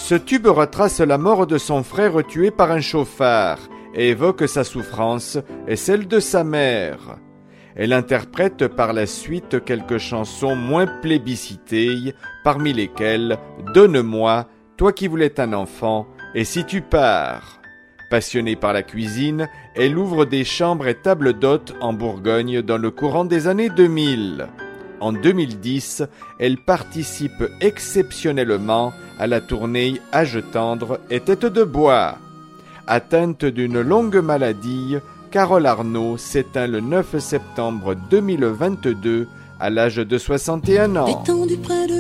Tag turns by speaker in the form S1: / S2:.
S1: Ce tube retrace la mort de son frère tué par un chauffard et évoque sa souffrance et celle de sa mère. Elle interprète par la suite quelques chansons moins plébiscitées, parmi lesquelles « Donne-moi, toi qui voulais un enfant, et si tu pars ». Passionnée par la cuisine, elle ouvre des chambres et tables d'hôtes en Bourgogne dans le courant des années 2000. En 2010, elle participe exceptionnellement à la tournée Âge tendre et tête de bois. Atteinte d'une longue maladie, Carole Arnaud s'éteint le 9 septembre 2022 à l'âge de 61 ans.